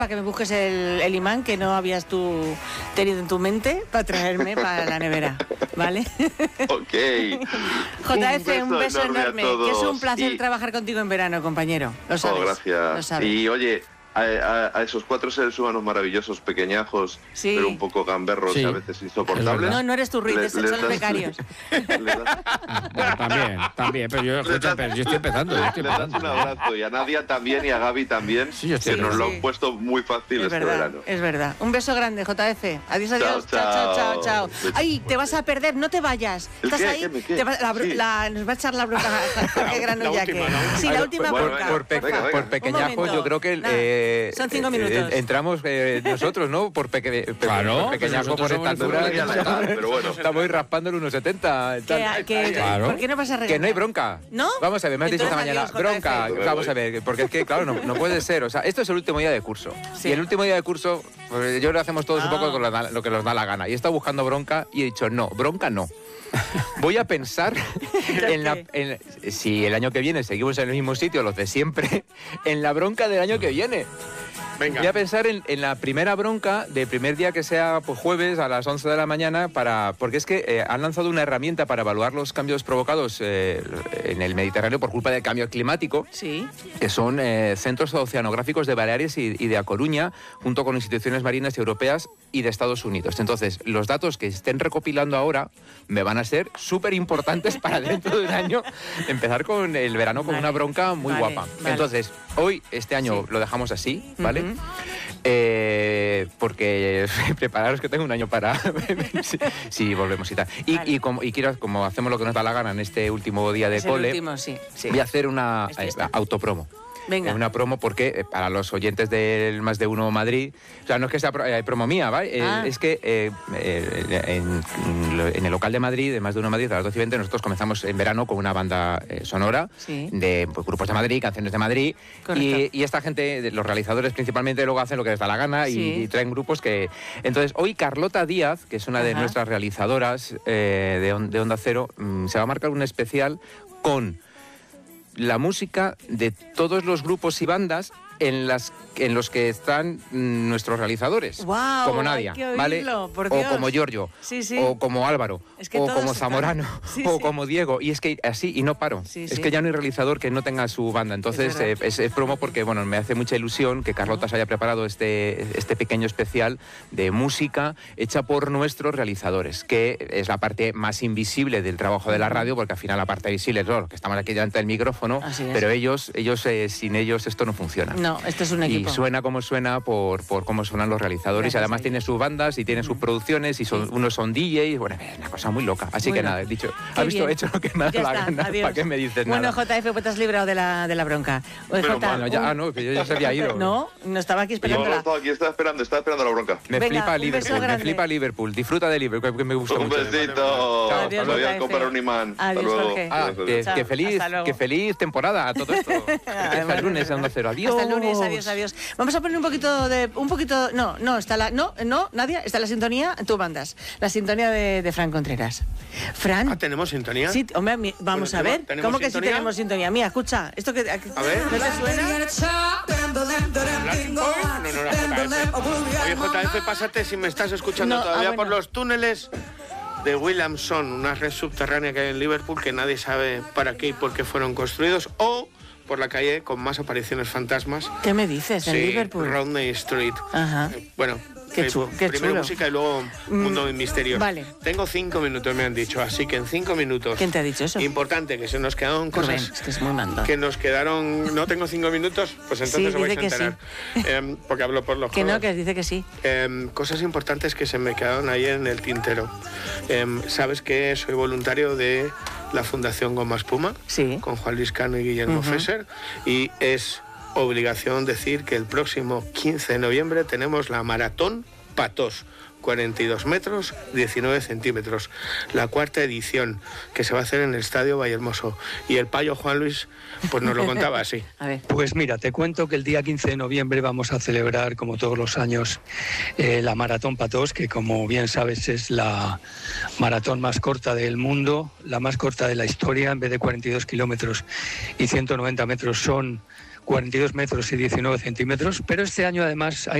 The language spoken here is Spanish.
para que me busques el imán que no habías tú tenido en tu mente para traerme para la nevera, ¿vale? Ok. JF, un beso enorme. Que es un placer y... trabajar contigo en verano, compañero. Lo sabes. Gracias. Lo sabes. Y oye, a esos 4 seres humanos maravillosos, pequeños, sí, pero un poco gamberros y a veces insoportables. No eres tú, Ruiz, son los becarios. Bueno, también, pero yo estoy empezando. Le das un abrazo, y a Nadia también y a Gaby también, que nos lo han puesto muy fácil este verano. Es verdad. Un beso grande, JF. Adiós, adiós. Chao. Ay, te vas a perder, no te vayas. ¿Estás ahí? ¿Qué? Nos va a echar la bronca Jorge Granullaque. Sí, la última bronca. Por pequeñajo, yo creo que son 5 minutos. Entramos nosotros, ¿no? Por pequeñajo, por esta altura. Pero bueno. Estamos raspando el 1,70. Claro. ¿Por qué no vas a regalar? Que no hay bronca. ¿No? Vamos a ver, me has dicho esta mañana. Adiós, bronca. Vamos a ver, porque es que, claro, no puede ser. O sea, esto es el último día de curso. Sí. Y el último día de curso, pues, yo lo hacemos todos un poco con lo que nos da la gana. Y he estado buscando bronca y he dicho, no, bronca no. Voy a pensar si el año que viene seguimos en el mismo sitio, los de siempre, en la bronca del año que viene. Venga. Voy a pensar en la primera bronca del primer día, que sea pues, jueves a las 11 de la mañana, porque es que han lanzado una herramienta para evaluar los cambios provocados en el Mediterráneo por culpa del cambio climático, sí, que son centros oceanográficos de Baleares y de A Coruña, junto con instituciones marinas europeas y de Estados Unidos. Entonces, los datos que estén recopilando ahora me van a ser súper importantes para dentro de un año empezar con el verano con una bronca muy guapa. Entonces, este año lo dejamos así, ¿vale? Porque prepararos que tengo un año para si volvemos y tal. Y como hacemos lo que nos da la gana en este último día de cole, voy a hacer una autopromo. Venga. Una promo porque para los oyentes del Más de Uno Madrid, o sea, no es que sea promo mía, ¿vale? Es que en el local de Madrid, de Más de Uno Madrid, a las 12:20, nosotros comenzamos en verano con una banda sonora de grupos de Madrid, canciones de Madrid, y esta gente, los realizadores principalmente, luego hacen lo que les da la gana y traen grupos que... Entonces, hoy Carlota Díaz, que es una de nuestras realizadoras de Onda Cero, se va a marcar un especial con la música de todos los grupos y bandas en los que están nuestros realizadores, como Nadia, ¿vale? O como Giorgio, o como Álvaro, o como Zamorano, o como Diego, y es que así, y no paro. Es que ya no hay realizador que no tenga su banda. Entonces es promo porque, bueno, me hace mucha ilusión que Carlota se haya preparado este pequeño especial de música hecha por nuestros realizadores, que es la parte más invisible del trabajo de la radio, porque al final la parte visible es lo que estamos aquí delante del micrófono, pero ellos sin ellos esto no funciona. No, esto es un equipo. Y suena como suena por cómo suenan los realizadores. Gracias, y además tiene sus bandas y tiene sus producciones y unos son DJs. Bueno, es una cosa muy loca. Así que nada, he dicho, has visto, he hecho lo que me da la gana. ¿Para qué me dices nada? Bueno, JF, pues te has librado de la bronca. Bueno, no, que yo ya se había ido. No estaba aquí esperando. No, estaba aquí, estaba esperando la bronca. Me flipa Liverpool. Disfruta de Liverpool, que me gusta mucho. Un besito. Adiós, voy a comprar un imán. Adiós, Jorge. Que feliz temporada a todo esto. Hasta el lunes, Onda Cero. Adiós. Hasta el lunes, adiós. Vamos a poner un poquito, no, Nadia, está la sintonía, tú mandas, la sintonía de Fran Contreras. Fran. ¿Tenemos sintonía? Sí, hombre, vamos a ver. ¿Cómo que sí tenemos sintonía? Mira, escucha, esto que... A ver. ¿No te suena? Oye, JF, pásate si me estás escuchando todavía por los túneles de Williamson, una red subterránea que hay en Liverpool que nadie sabe para qué y por qué fueron construidos, o por la calle con más apariciones fantasmas. ¿Qué me dices? ¿En Liverpool? Rodney Street. Ajá. Bueno, qué primero música y luego mundo de misterios. Vale. Tengo 5 minutos, me han dicho, así que en 5 minutos... ¿Quién te ha dicho eso? Importante, que se nos quedaron cosas... Es que es muy mandado. Que nos quedaron... ¿No tengo 5 minutos? Pues entonces os vais a enterar. Sí. Porque hablo por los que codos. No, que dice que sí. Cosas importantes que se me quedaron ahí en el tintero. ¿Sabes que soy voluntario de la Fundación Goma Espuma? Sí. Con Juan Luis Cano y Guillermo Fesser. Y es obligación decir que el próximo 15 de noviembre tenemos la Maratón Patós, 42 metros, 19 centímetros, la 4ª edición, que se va a hacer en el Estadio Vallehermoso. Y el payo Juan Luis pues nos lo contaba así. A ver. Pues mira, te cuento que el día 15 de noviembre vamos a celebrar, como todos los años, la Maratón Patós, que como bien sabes es la maratón más corta del mundo, la más corta de la historia. En vez de 42 kilómetros y 190 metros son 42 metros y 19 centímetros, pero este año además hay